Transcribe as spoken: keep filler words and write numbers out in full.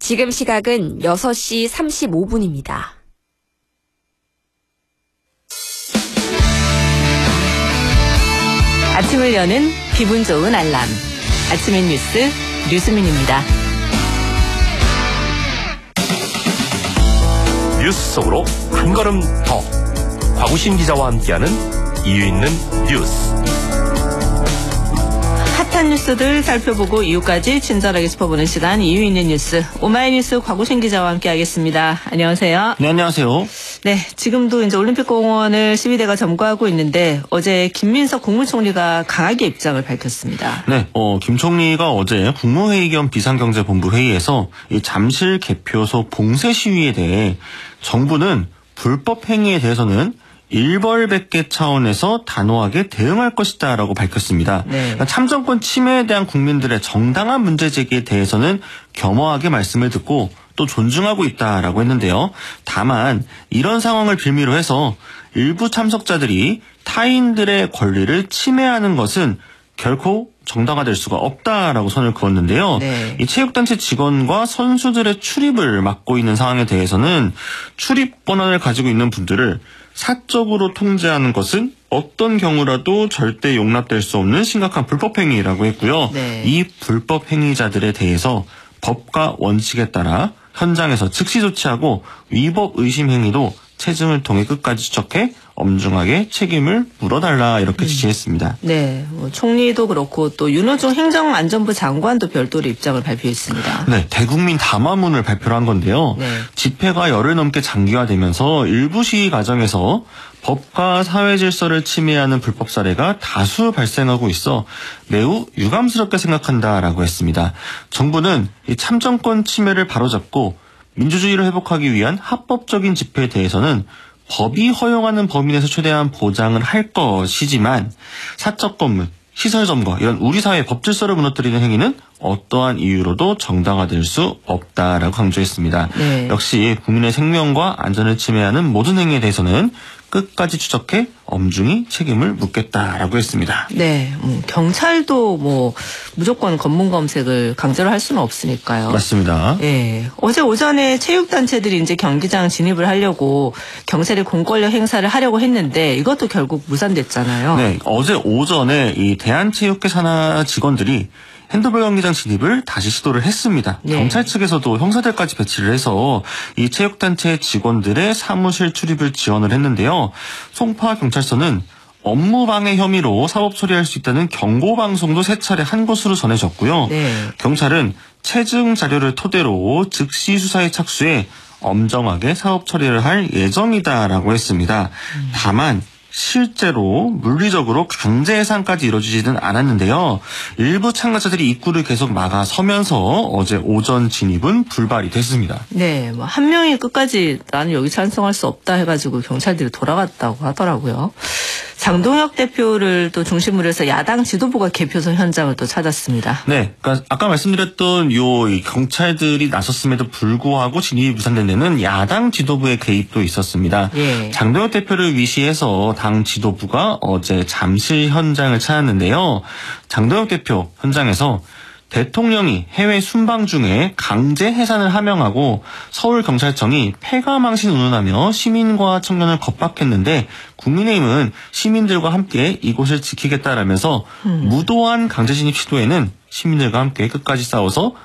지금 시각은 여섯 시 삼십오 분입니다. 아침을 여는 기분 좋은 알람. 아침의 뉴스 류수민입니다. 뉴스 속으로 한 걸음 더. 곽우신 기자와 함께하는 이유 있는 뉴스. 핫한 뉴스들 살펴보고 이유까지 친절하게 짚어보는 시간 이유 있는 뉴스. 오마이뉴스 곽우신 기자와 함께하겠습니다. 안녕하세요. 네, 안녕하세요. 네, 지금도 이제 올림픽공원을 시위대가 점거하고 있는데 어제 김민석 국무총리가 강하게 입장을 밝혔습니다. 네, 어, 김 총리가 어제 국무회의 겸 비상경제본부 회의에서 이 잠실 개표소 봉쇄 시위에 대해 정부는 불법 행위에 대해서는 일벌백계 차원에서 단호하게 대응할 것이다라고 밝혔습니다. 네. 그러니까 참정권 침해에 대한 국민들의 정당한 문제 제기에 대해서는 겸허하게 말씀을 듣고 또 존중하고 있다라고 했는데요. 다만 이런 상황을 빌미로 해서 일부 참석자들이 타인들의 권리를 침해하는 것은 결코 정당화될 수가 없다라고 선을 그었는데요. 네. 이 체육단체 직원과 선수들의 출입을 막고 있는 상황에 대해서는 출입 권한을 가지고 있는 분들을 사적으로 통제하는 것은 어떤 경우라도 절대 용납될 수 없는 심각한 불법 행위라고 했고요. 네. 이 불법 행위자들에 대해서 법과 원칙에 따라 현장에서 즉시 조치하고 위법 의심 행위도 체증을 통해 끝까지 추적해 엄중하게 책임을 물어달라 이렇게 음. 지시했습니다. 네, 뭐 총리도 그렇고 또 윤호중 행정안전부 장관도 별도로 입장을 발표했습니다. 네, 대국민 담화문을 발표를 한 건데요. 네. 집회가 열흘 넘게 장기화되면서 일부 시위 과정에서 법과 사회 질서를 침해하는 불법 사례가 다수 발생하고 있어 매우 유감스럽게 생각한다라고 했습니다. 정부는 이 참정권 침해를 바로잡고 민주주의를 회복하기 위한 합법적인 집회에 대해서는 법이 허용하는 범위 내에서 최대한 보장을 할 것이지만 사적 건물, 시설 점거 이런 우리 사회의 법 질서를 무너뜨리는 행위는 어떠한 이유로도 정당화될 수 없다라고 강조했습니다. 네. 역시 국민의 생명과 안전을 침해하는 모든 행위에 대해서는 끝까지 추적해 엄중히 책임을 묻겠다라고 했습니다. 네, 음, 경찰도 뭐 무조건 검문 검색을 강제로 할 수는 없으니까요. 맞습니다. 네, 어제 오전에 체육단체들이 이제 경기장 진입을 하려고 경찰이 공권력 행사를 하려고 했는데 이것도 결국 무산됐잖아요. 네, 어제 오전에 이 대한체육회 산하 직원들이 핸드볼 경기장 진입을 다시 시도를 했습니다. 네. 경찰 측에서도 형사들까지 배치를 해서 이 체육단체 직원들의 사무실 출입을 지원을 했는데요. 송파 경찰서는 업무방해 혐의로 사법 처리할 수 있다는 경고방송도 세 차례 한 것으로 전해졌고요. 네. 경찰은 체증 자료를 토대로 즉시 수사에 착수해 엄정하게 사법 처리를 할 예정이다라고 했습니다. 음. 다만 실제로 물리적으로 강제 해산까지 이루어지지는 않았는데요. 일부 참가자들이 입구를 계속 막아서면서 어제 오전 진입은 불발이 됐습니다. 네, 뭐 한 명이 끝까지 나는 여기 찬성할 수 없다 해가지고 경찰들이 돌아갔다고 하더라고요. 장동혁 대표를 또 중심으로 해서 야당 지도부가 개표소 현장을 또 찾았습니다. 네, 그러니까 아까 말씀드렸던 요 이 경찰들이 나섰음에도 불구하고 진입이 무산된 데는 야당 지도부의 개입도 있었습니다. 예. 장동혁 대표를 위시해서 당 지도부가 어제 잠실 현장을 찾았는데요. 장동혁 대표 현장에서 대통령이 해외 순방 중에 강제 해산을 함명하고 서울경찰청이 폐가망신 운운하며 시민과 청년을 겁박했는데 국민의힘은 시민들과 함께 이곳을 지키겠다라면서 음. 무도한 강제 진입 시도에는 시민들과 함께 끝까지 싸워서